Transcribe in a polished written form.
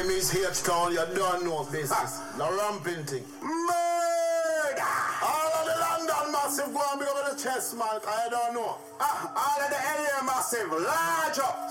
time is H-Town, you don't know business. The ramping thing. Murder! All of the London massive go and big up the chest, man. I don't know. All of the area massive, large up.